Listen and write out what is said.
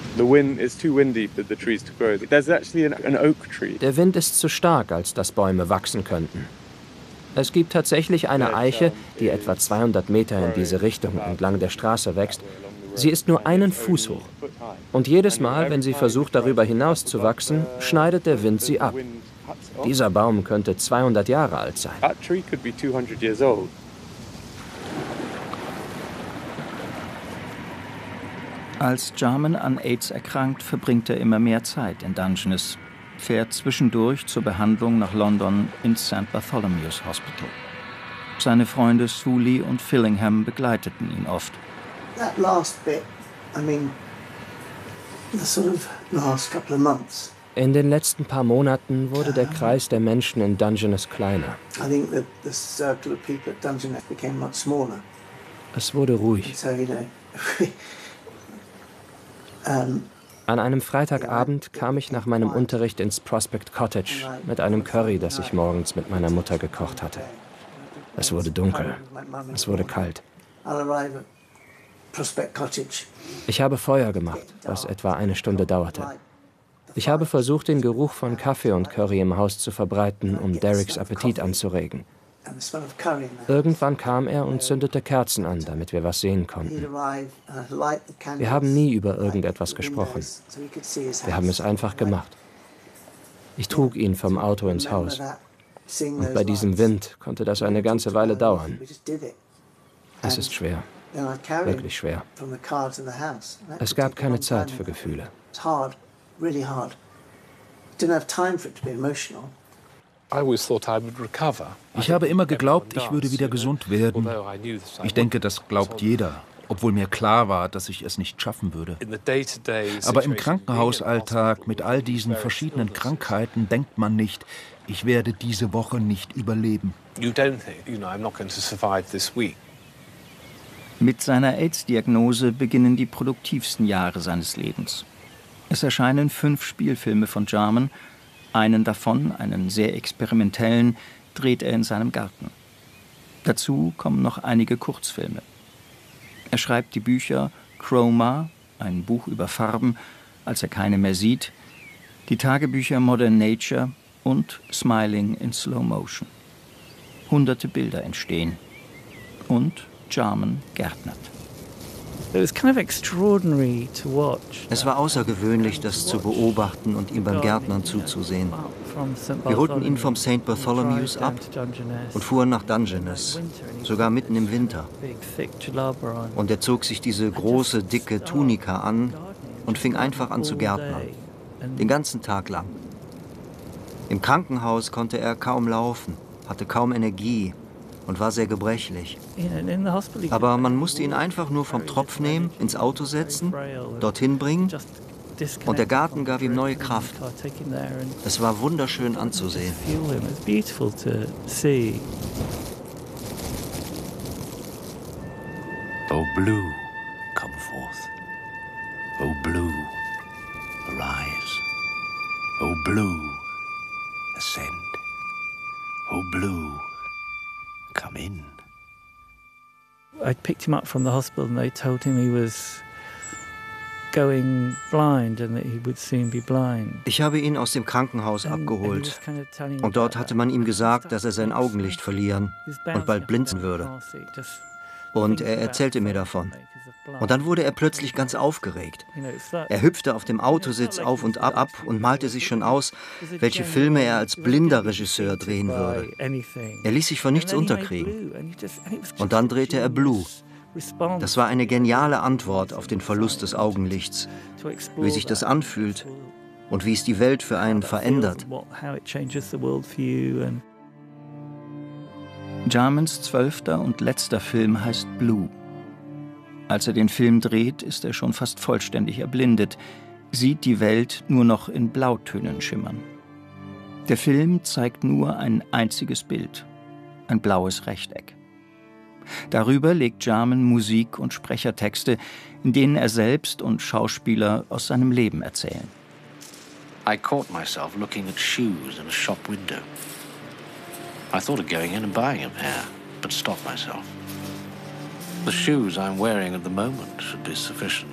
Der Wind ist zu stark, als dass Bäume wachsen könnten. Es gibt tatsächlich eine Eiche, die etwa 200 Meter in diese Richtung entlang der Straße wächst. Sie ist nur einen Fuß hoch. Und jedes Mal, wenn sie versucht, darüber hinaus zu wachsen, schneidet der Wind sie ab. Dieser Baum könnte 200 Jahre alt sein. Als Jarman an AIDS erkrankt, verbringt er immer mehr Zeit in Dungeness, fährt zwischendurch zur Behandlung nach London ins St. Bartholomew's Hospital. Seine Freunde Sully und Fillingham begleiteten ihn oft. That last bit, I mean, the sort of last couple of months. In den letzten paar Monaten wurde der Kreis der Menschen in Dungeness kleiner. I think that the circle of people at Dungeness became much smaller. Es wurde ruhig. So, you know, An einem Freitagabend kam ich nach meinem Unterricht ins Prospect Cottage mit einem Curry, das ich morgens mit meiner Mutter gekocht hatte. Es wurde dunkel. Es wurde kalt. Ich habe Feuer gemacht, was etwa eine Stunde dauerte. Ich habe versucht, den Geruch von Kaffee und Curry im Haus zu verbreiten, um Dereks Appetit anzuregen. Irgendwann kam er und zündete Kerzen an, damit wir was sehen konnten. Wir haben nie über irgendetwas gesprochen. Wir haben es einfach gemacht. Ich trug ihn vom Auto ins Haus. Und bei diesem Wind konnte das eine ganze Weile dauern. Es ist schwer. Wirklich schwer. Es gab keine Zeit für Gefühle. Ich habe immer geglaubt, ich würde wieder gesund werden. Ich denke, das glaubt jeder, obwohl mir klar war, dass ich es nicht schaffen würde. Aber im Krankenhausalltag mit all diesen verschiedenen Krankheiten denkt man nicht, ich werde diese Woche nicht überleben. Mit seiner AIDS-Diagnose beginnen die produktivsten Jahre seines Lebens. Es erscheinen 5 Spielfilme von Jarman. Einen davon, einen sehr experimentellen, dreht er in seinem Garten. Dazu kommen noch einige Kurzfilme. Er schreibt die Bücher Chroma, ein Buch über Farben, als er keine mehr sieht, die Tagebücher Modern Nature und Smiling in Slow Motion. Hunderte Bilder entstehen. Und Jarman gärtnert. Es war außergewöhnlich, das zu beobachten und ihm beim Gärtnern zuzusehen. Wir holten ihn vom St. Bartholomew's ab und fuhren nach Dungeness, sogar mitten im Winter. Und er zog sich diese große, dicke Tunika an und fing einfach an zu gärtnern, den ganzen Tag lang. Im Krankenhaus konnte er kaum laufen, hatte kaum Energie und war sehr gebrechlich. Aber man musste ihn einfach nur vom Tropf nehmen, ins Auto setzen, dorthin bringen und der Garten gab ihm neue Kraft. Es war wunderschön anzusehen. O blue, come forth. O blue, arise. O blue, ascend. O blue, come in. I picked him up from the hospital and they told him he was going blind and that he would soon be blind. Ich habe ihn aus dem Krankenhaus abgeholt und dort hatte man ihm gesagt, dass er sein Augenlicht verlieren und bald blind sein würde. Und er erzählte mir davon. Und dann wurde er plötzlich ganz aufgeregt. Er hüpfte auf dem Autositz auf und ab und malte sich schon aus, welche Filme er als blinder Regisseur drehen würde. Er ließ sich von nichts unterkriegen. Und dann drehte er Blue. Das war eine geniale Antwort auf den Verlust des Augenlichts, wie sich das anfühlt und wie es die Welt für einen verändert. Jarmans 12. und letzter Film heißt Blue. Als er den Film dreht, ist er schon fast vollständig erblindet, sieht die Welt nur noch in Blautönen schimmern. Der Film zeigt nur ein einziges Bild, ein blaues Rechteck. Darüber legt Jarman Musik und Sprechertexte, in denen er selbst und Schauspieler aus seinem Leben erzählen. I caught myself looking at shoes in a shop window. I thought of going in and buying a pair, but stopped myself. The shoes I'm wearing at the moment should be sufficient.